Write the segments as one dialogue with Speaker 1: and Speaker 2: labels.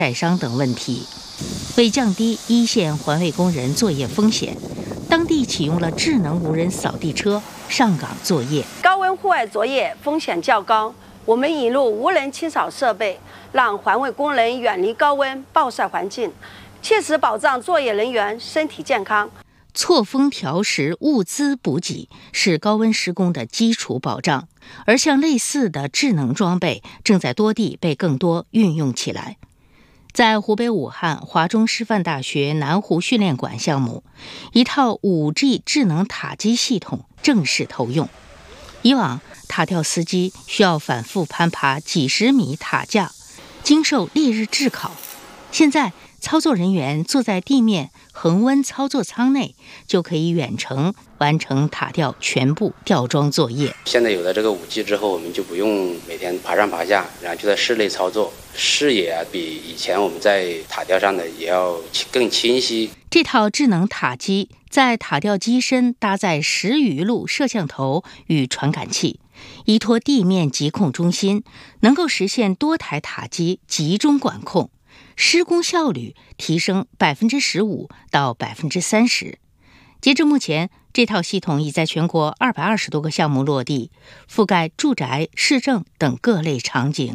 Speaker 1: 晒伤等问题。为降低一线环卫工人作业风险，当地启用了智能无人扫地车上岗作业。
Speaker 2: 高温户外作业风险较高，我们引入无人清扫设备，让环卫工人远离高温暴晒环境，切实保障作业人员身体健康。
Speaker 1: 错峰调时物资补给是高温施工的基础保障，而像类似的智能装备正在多地被更多运用起来。在湖北武汉华中师范大学南湖训练馆项目，一套 5G 智能塔机系统正式投用。以往塔吊司机需要反复攀爬几十米塔架，经受烈日炙烤，现在操作人员坐在地面恒温操作舱内，就可以远程完成塔吊全部吊装作业。
Speaker 3: 现在有了这个5G 之后，我们就不用每天爬上爬下，然后就在室内操作，视野比以前我们在塔吊上的也要更清晰。
Speaker 1: 这套智能塔机在塔吊机身搭载10余路摄像头与传感器，依托地面疾控中心，能够实现多台塔机集中管控，施工效率提升15%到30%。截至目前，这套系统已在全国220多个项目落地，覆盖住宅、市政等各类场景。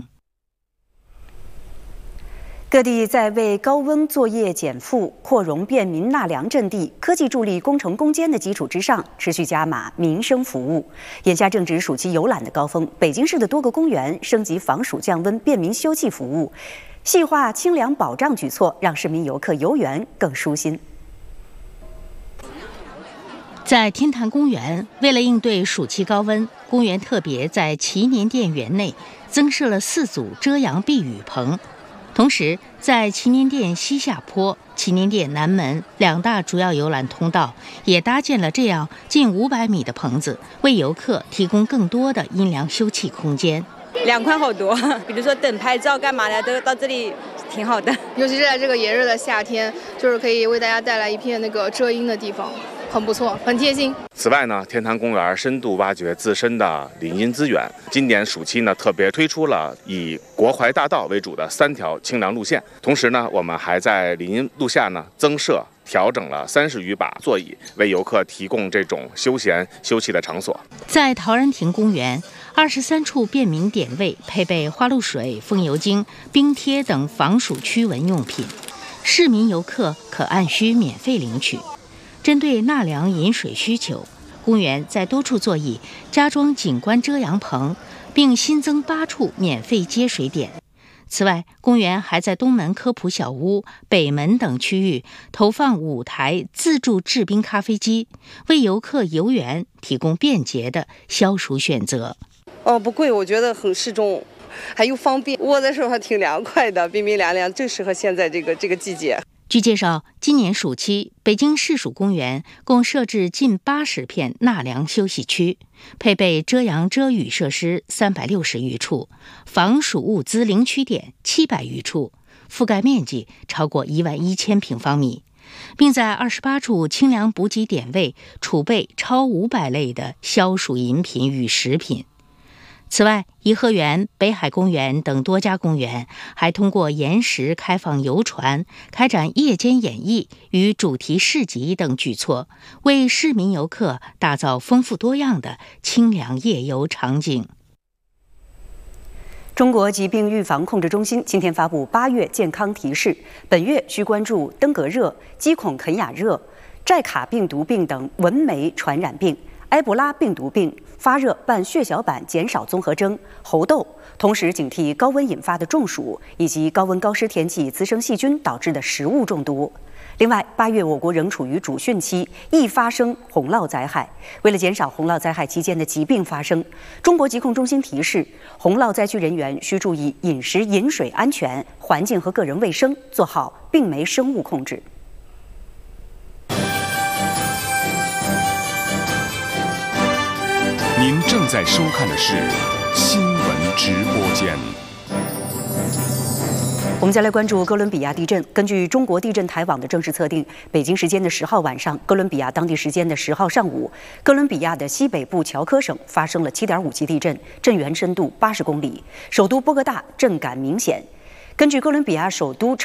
Speaker 4: 各地在为高温作业减负、扩容便民纳凉阵地、科技助力工程攻坚的基础之上，持续加码民生服务。眼下正值暑期游览的高峰，北京市的多个公园升级防暑降温、便民休憩服务，细化清凉保障举措，让市民游客游园更舒心。
Speaker 1: 在天坛公园，为了应对暑期高温，公园特别在祈年殿园内增设了4组遮阳避雨棚。同时，在祈年殿西下坡、祈年殿南门2大主要游览通道也搭建了这样近500米的棚子，为游客提供更多的阴凉休憩空间。
Speaker 5: 凉快好多，比如说等拍照干嘛的，都到这里挺好的。
Speaker 6: 尤其是在这个炎热的夏天，就是可以为大家带来一片那个遮阴的地方，很不错，很贴心。
Speaker 7: 此外呢，天坛公园深度挖掘自身的林荫资源，今年暑期呢特别推出了以国槐大道为主的3条清凉路线，同时呢，我们还在林荫路下呢增设调整了30余把座椅，为游客提供这种休闲休憩的场所。
Speaker 1: 在陶然亭公园，23处便民点位配备花露水、风油精、冰贴等防暑驱蚊用品，市民游客可按需免费领取。针对纳凉饮水需求，公园在多处座椅加装景观遮阳棚，并新增8处免费接水点。此外，公园还在东门科普小屋、北门等区域投放5台自助制冰咖啡机，为游客游园提供便捷的消暑选择。
Speaker 8: 不贵，我觉得很适中，还又方便，窝的时候还挺凉快的，冰冰凉凉，正适合现在这个季节。
Speaker 1: 据介绍，今年暑期，北京市属公园共设置近80片纳凉休息区，配备遮阳遮雨设施360余处，防暑物资领取点700余处，覆盖面积超过11000平方米，并在28处清凉补给点位储备超500类的消暑饮品与食品。此外，颐和园、北海公园等多家公园还通过延时开放游船、开展夜间演艺与主题市集等举措，为市民游客打造丰富多样的清凉夜游场景。
Speaker 4: 中国疾病预防控制中心今天发布8月健康提示，本月需关注登革热、鸡孔肯雅热、寨卡病毒病等蚊媒传染病、埃博拉病毒病、发热伴血小板减少综合征、猴痘，同时警惕高温引发的中暑以及高温高湿天气滋生细菌导致的食物中毒。另外，8月我国仍处于主汛期，易发生洪涝灾害。为了减少洪涝灾害期间的疾病发生，中国疾控中心提示，洪涝灾区人员需注意饮食饮水安全、环境和个人卫生，做好病媒生物控制。
Speaker 9: 您正在收看的是新闻直播间。
Speaker 4: 我们再来关注哥伦比亚地震。根据中国地震台网的正式测定，北京时间的10号晚上，哥伦比亚当地时间的10号上午，哥伦比亚的西北部乔科省发生了7.5级地震，震源深度80公里，首都波哥大震感明显。 根据哥伦比亚首都